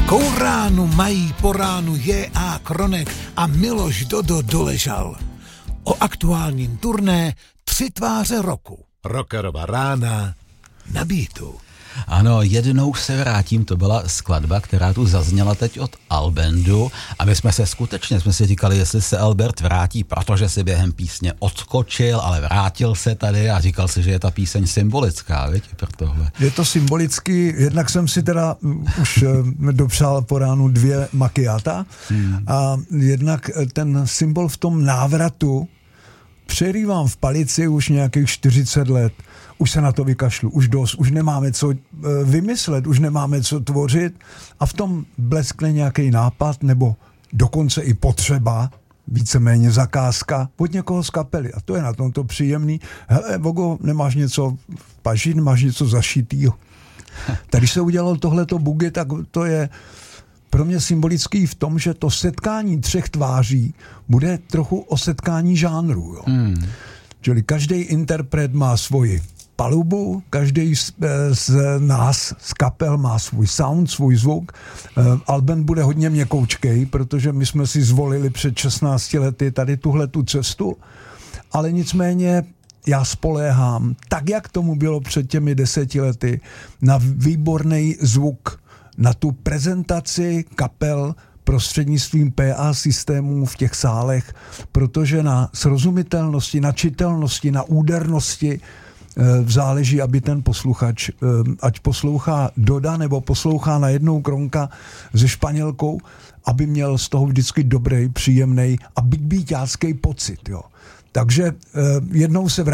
Kouránu mají po ránu J.A. Kronek a Miloš Dodo Doležal. O aktuálním turné 3 tváře roku. Rockerova rána na Beatu. Ano, jednou se vrátím, to byla skladba, která tu zazněla teď od Albendu a my jsme si říkali, jestli se Albert vrátí, protože si během písně odskočil, ale vrátil se tady a říkal si, že je ta píseň symbolická, víš, pro tohle. Je to symbolický, jednak jsem si teda už dopřál po ránu 2 macchiata a jednak ten symbol v tom návratu přerývám v Palici už nějakých 40 let. Už se na to vykašlu, už dost, už nemáme co vymyslet, už nemáme co tvořit a v tom bleskne nějaký nápad nebo dokonce i potřeba, víceméně zakázka od někoho z kapely a to je na tomto příjemný. Hele, Vogo, nemáš něco v paži, nemáš něco zašitýho. Tady se udělalo tohleto bugy, tak to je pro mě symbolický v tom, že to setkání 3 tváří bude trochu o setkání žánru. Jo. Čili každý interpret má svoji palubu, každý z nás, z kapel má svůj sound, svůj zvuk. Alben bude hodně měkoučkej, protože my jsme si zvolili před 16 lety tady tuhletu cestu, ale nicméně já spoléhám, tak jak tomu bylo před těmi 10 lety, na výborný zvuk, na tu prezentaci kapel prostřednictvím PA systémů v těch sálech, protože na srozumitelnosti, na čitelnosti, na údernosti záleží, aby ten posluchač, ať poslouchá Doda nebo poslouchá najednou Kronka se Španělkou, aby měl z toho vždycky dobrý, příjemný a byťácký pocit. Jo. Takže jednou se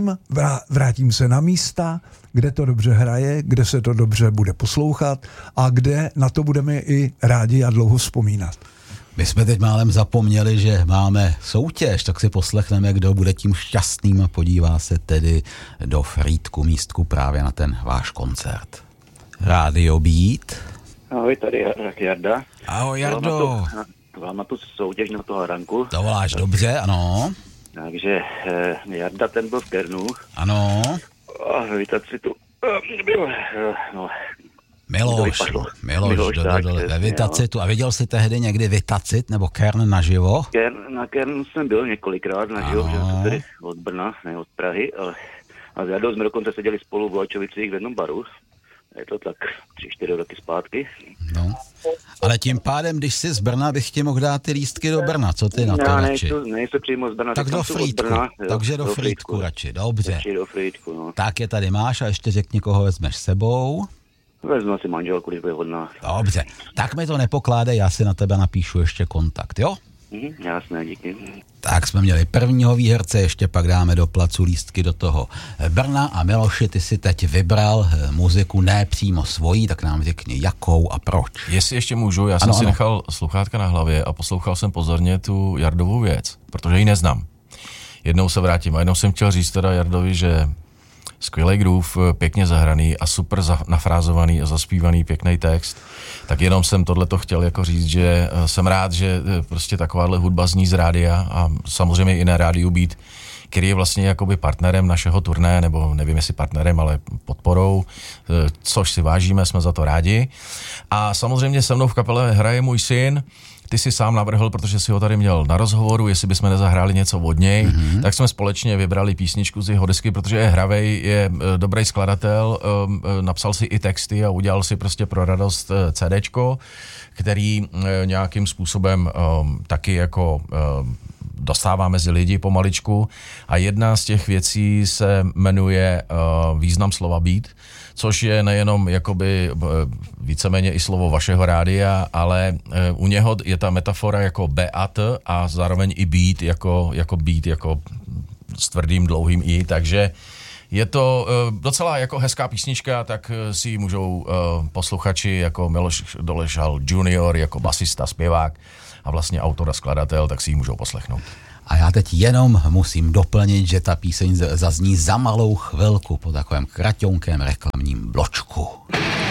vrátím se na místa, kde to dobře hraje, kde se to dobře bude poslouchat a kde na to budeme i rádi a dlouho vzpomínat. My jsme teď málem zapomněli, že máme soutěž, tak si poslechneme, kdo bude tím šťastným a podívá se tedy do Frýdku místku právě na ten váš koncert. Radio Beat. Ahoj, tady Jarda. Ahoj, Jardo. Volám na tu soutěž na toho Haranku. To voláš dobře, ano. Takže Jarda ten byl v Kernu. Ano. A víte, si tu byl, no... Miloš, ve Vitacitu. A viděl jsi tehdy někdy Vitacit nebo Kern naživo? Na Kernu jsem byl několikrát naživo, že jsem tady od Brna, ne od Prahy, ale s Jardou jsme dokonce seděli spolu v Vlačovicích v jednom baru. Je to tak 3-4 roky zpátky. No. Ale tím pádem, když jsi z Brna, bych ti mohl dát ty lístky do Brna. Co ty na to radši? Nejsem přímo z Brna. Tak do Frýdku. Takže do Frýdku radši. Dobře. Do Frýdku, no. Tak je tady máš a ještě řekni, koho vezmeš sebou. Vezmu si manželku, když bude hodná. Dobře. Tak mi to nepokládej, já si na tebe napíšu ještě kontakt, jo? Jasné, díky. Tak jsme měli prvního výherce, ještě pak dáme do placu lístky do toho Brna a Miloši, ty si teď vybral muziku ne přímo svojí, tak nám řekni jakou a proč. Jestli ještě můžu, já jsem si nechal sluchátka na hlavě a poslouchal jsem pozorně tu Jardovou věc, protože ji neznám. Jednou se vrátím a jednou jsem chtěl říct teda Jardovi, že skvělý groove, pěkně zahraný a super nafrázovaný a zaspívaný pěkný text. Tak jenom jsem tohleto chtěl jako říct, že jsem rád, že prostě takováhle hudba zní z rádia a samozřejmě i na rádiu Beat, který je vlastně jakoby partnerem našeho turné, nebo nevím jestli partnerem, ale podporou, což si vážíme, jsme za to rádi. A samozřejmě se mnou v kapele hraje můj syn. Ty si sám navrhl, protože si ho tady měl na rozhovoru, jestli bychom nezahráli něco od něj, tak jsme společně vybrali písničku z jeho desky, protože je hravej, je dobrý skladatel, napsal si i texty a udělal si prostě pro radost CDčko, který nějakým způsobem taky jako dostává mezi lidi pomaličku a jedna z těch věcí se jmenuje Význam slova beat, což je nejenom jakoby víceméně i slovo vašeho rádia, ale u něho je ta metafora jako beat a zároveň i beat jako beat, jako s tvrdým dlouhým i, takže je to docela jako hezká písnička, tak si ji můžou posluchači jako Miloš Doležal junior, jako basista, zpěvák a vlastně autor a skladatel, tak si ji můžou poslechnout. A já teď jenom musím doplnit, že ta píseň zazní za malou chvilku po takovém kraťonkém reklamním bločku.